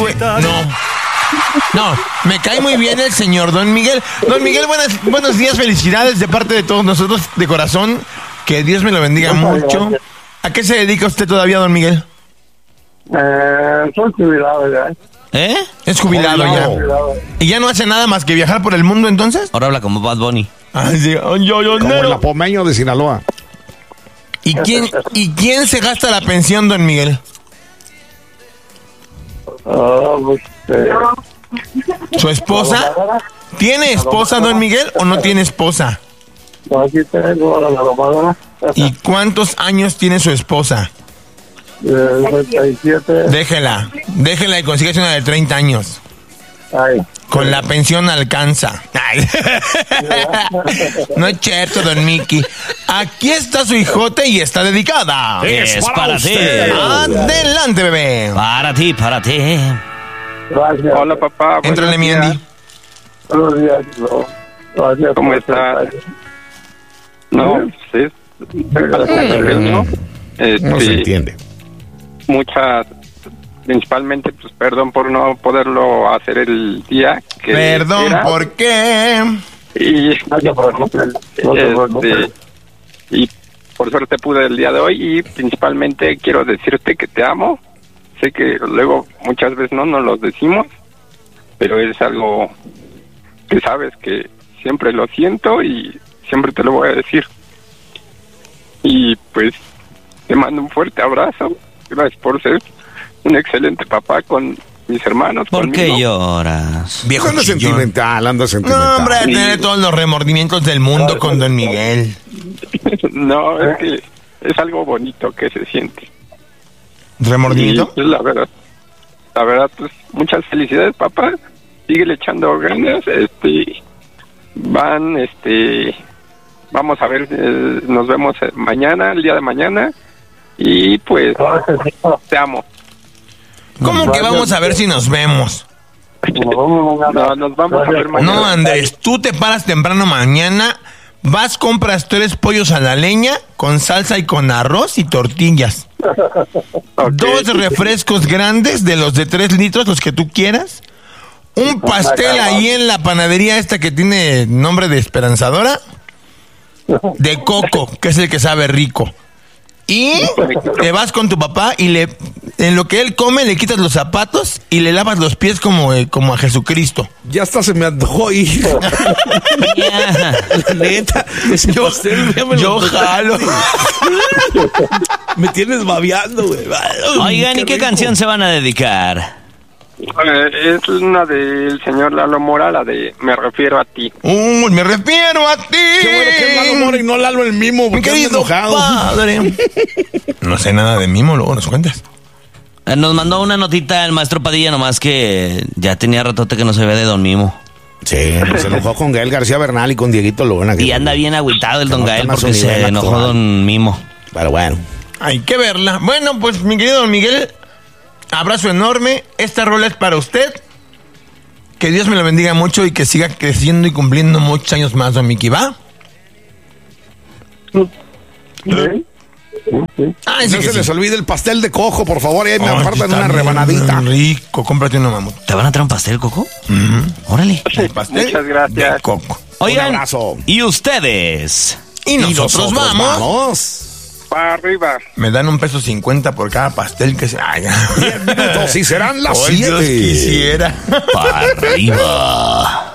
No, me cae muy bien el señor Don Miguel. Don Miguel, buenos días, felicidades de parte de todos nosotros, de corazón. Que Dios me lo bendiga mucho. Gracias. ¿A qué se dedica usted todavía, Don Miguel? Soy jubilado ya. Es jubilado ya. ¿Y ya no hace nada más que viajar por el mundo entonces? Ahora habla como Bad Bunny. Ay, sí. Como el apomeño de Sinaloa. ¿Y quién se gasta la pensión, Don Miguel? ¿Su esposa? ¿Tiene esposa, Don Miguel, o no tiene esposa? Aquí tengo la domadora. ¿Y cuántos años tiene su esposa? 37. Déjela y consíguese una de 30 años. Ay. Con la pensión alcanza. Ay. No es cierto, Don Mickey. Aquí está su hijote y está dedicada. Es para ti. Adelante, bebé. Para ti. Gracias. Hola, papá. Éntrale, mi Andy. Buenos días. Gracias. ¿Cómo estás? No, sí. No se entiende. Muchas, principalmente, pues perdón por no poderlo hacer el día que Perdón, era. ¿por qué? Y, No te preocupes. Y por suerte pude el día de hoy y principalmente quiero decirte que te amo. Sé que luego muchas veces no nos lo decimos, pero es algo que sabes que siempre lo siento y siempre te lo voy a decir. Y pues te mando un fuerte abrazo. Gracias por ser un excelente papá con mis hermanos. ¿Por conmigo. qué lloras? Viejo Anda chillón. sentimental. No, hombre, tiene todos los remordimientos del mundo con Don Miguel. No, es que es algo bonito que se siente. ¿Remordimiento? Y, pues, la verdad, pues muchas felicidades, papá. Síguele echando ganas. Vamos a ver, nos vemos mañana, el día de mañana. Y pues, te amo. ¿Cómo que vamos a ver si nos vemos? No, nos vamos a ver mañana. No, Andrés, tú te paras temprano mañana, vas, compras 3 pollos a la leña con salsa y con arroz y tortillas. Okay. 2 refrescos grandes de los de 3 litros, los que tú quieras. Un pastel ahí en la panadería esta que tiene nombre de esperanzadora. De coco, que es el que sabe rico. Y te vas con tu papá y en lo que él come le quitas los zapatos y le lavas los pies como a Jesucristo. Ya hasta se me antojó ir. La neta, ese pastel ya me lo jalo. Me tienes babeando, güey. Oigan, ¿y qué canción se van a dedicar? Es una del señor Lalo Mora, la de Me refiero a ti. Me refiero a ti. Qué bueno que es Lalo Mora y no Lalo el Mimo, porque ando enojado. Padre. No sé nada de Mimo, luego nos cuentas. Nos mandó una notita el maestro Padilla, nomás que ya tenía ratote que no se ve de Don Mimo. Sí, se enojó con Gael García Bernal y con Dieguito Luna. Y anda bien agüitado el Don no Gael está porque se enojó actual. Don Mimo. Pero bueno. Hay que verla. Bueno, pues mi querido Don Miguel, abrazo enorme. Esta rola es para usted. Que Dios me lo bendiga mucho y que siga creciendo y cumpliendo muchos años más, Don Mickey, ¿va? Ay, sí No que se sí. les olvide el pastel de coco, por favor. Y ahí me Ay, apartan está una bien rebanadita. rico, cómprate una mamut. ¿Te van a traer un pastel, Coco? Órale. El pastel Muchas gracias. de coco. Oigan, Un abrazo. ¿y ustedes? Y nosotros vamos. Para arriba. Me dan $1.50 por cada pastel que se haga. 10 minutos y serán las Hoy Dios 7. quisiera. Para arriba.